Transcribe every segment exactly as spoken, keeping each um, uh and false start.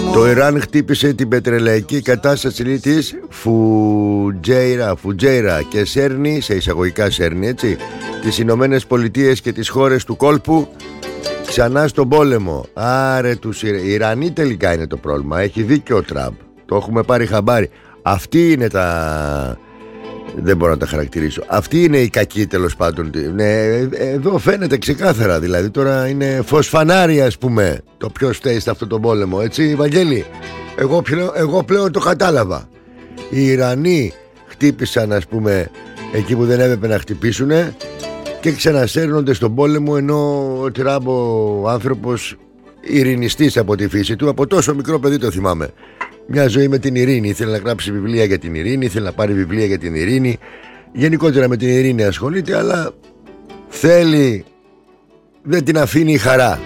Το Ιράν χτύπησε την πετρελαϊκή κατάσταση της Φουτζέιρα, Φουτζέιρα και σέρνει, σε εισαγωγικά σέρνει έτσι, τις Ηνωμένες Πολιτείες και τις χώρες του κόλπου ξανά στον πόλεμο. Άρε τους Ιρα... Ιρανοί τελικά είναι το πρόβλημα. Έχει δίκιο ο Τραμπ. Το έχουμε πάρει χαμπάρι. Αυτή είναι τα... Δεν μπορώ να τα χαρακτηρίσω. Αυτή είναι η κακή τέλος πάντων. Ναι, εδώ φαίνεται ξεκάθαρα. Δηλαδή τώρα είναι φως φανάρι, ας πούμε, το ποιος φταίει σε αυτόν τον πόλεμο. Έτσι, Βαγγέλη, εγώ, πλέον, εγώ πλέον το κατάλαβα. Οι Ιρανοί χτύπησαν, ας πούμε, εκεί που δεν έπρεπε να χτυπήσουν και ξανασέρνονται στον πόλεμο, ενώ ο Τραμπ, ο άνθρωπος ειρηνιστής από τη φύση του, από τόσο μικρό παιδί το θυμάμαι. Μια ζωή με την ειρήνη. Ήθελε να γράψει βιβλία για την ειρήνη, ήθελε να πάρει βιβλία για την ειρήνη. Γενικότερα με την ειρήνη ασχολείται, αλλά θέλει, δεν την αφήνει η χαρά.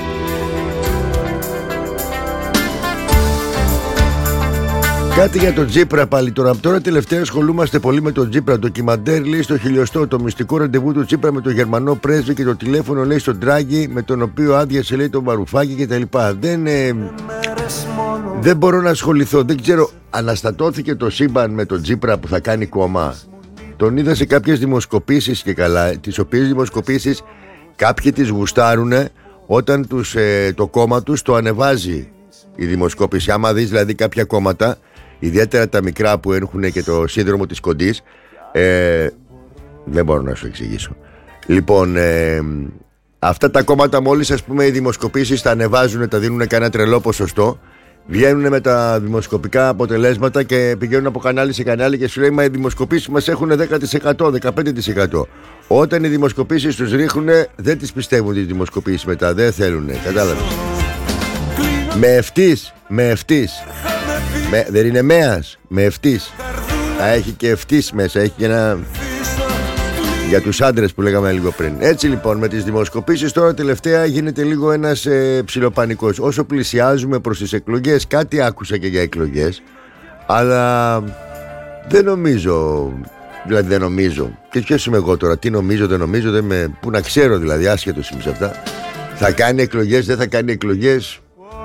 Κάτι για τον Τσίπρα πάλι τώρα. Τώρα τελευταία ασχολούμαστε πολύ με τον Τσίπρα. Το ντοκιμαντέρ λέει στο χιλιοστό το μυστικό ραντεβού του Τσίπρα με τον Γερμανό πρέσβη και το τηλέφωνο λέει στον Ντράγκη με τον οποίο άδειασε λέει τον Βαρουφάκη κτλ. Δεν, ε, δεν μπορώ να ασχοληθώ. Δεν ξέρω, αναστατώθηκε το σύμπαν με τον Τσίπρα που θα κάνει κόμμα. Τον είδα σε κάποιες δημοσκοπήσεις και καλά, τις οποίες δημοσκοπήσεις κάποιοι τις γουστάρουνε όταν τους, ε, το κόμμα τους το ανεβάζει η δημοσκόπηση. Άμα δεις δηλαδή κάποια κόμματα, ιδιαίτερα τα μικρά που έχουν και το σύνδρομο της κοντής, ε, δεν μπορώ να σου εξηγήσω. Λοιπόν, ε, αυτά τα κόμματα μόλις ας πούμε οι δημοσκοπήσεις τα ανεβάζουν, τα δίνουν κανένα τρελό ποσοστό, βγαίνουν με τα δημοσκοπικά αποτελέσματα και πηγαίνουν από κανάλι σε κανάλι και σου λέει μα οι δημοσκοπήσεις μας έχουν δέκα τοις εκατό, δεκαπέντε τοις εκατό. Όταν οι δημοσκοπήσεις τους ρίχνουν δεν τις πιστεύουν τις δημοσκοπήσεις μετά, δεν θέλουν, κατάλαβες. Με ευτής, με ευτής με, δεν είναι μέας, με ευτής. Θα έχει και ευτής μέσα, έχει και ένα για τους άντρες που λέγαμε λίγο πριν. Έτσι λοιπόν με τις δημοσκοπήσεις τώρα τελευταία γίνεται λίγο ένας ε, ψιλοπανικός. Όσο πλησιάζουμε προς τις εκλογές, κάτι άκουσα και για εκλογές, αλλά δεν νομίζω, δηλαδή δεν νομίζω. Και ποιος είμαι εγώ τώρα, τι νομίζω, δεν νομίζω, δεν με, που να ξέρω δηλαδή, άσχετος είμαι σε αυτά. Θα κάνει εκλογές, δεν θα κάνει εκλογές,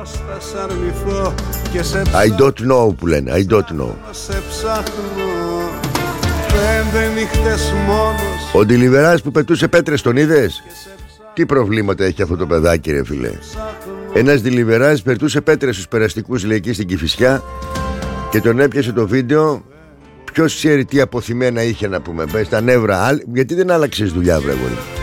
I don't know που λένε, I don't know. Ο Ντιλιβεράς που πετούσε πέτρες τον είδες? Τι προβλήματα έχει αυτό το παιδάκι ρε φίλε. Ένας Ντιλιβεράς πετούσε πέτρες στους περαστικούς λέει εκεί στην Κηφισιά και τον έπιασε το βίντεο. Ποιος ξέρει τι αποθυμένα είχε να πούμε, πες τα νεύρα. Γιατί δεν άλλαξες δουλειά βρε γόρι.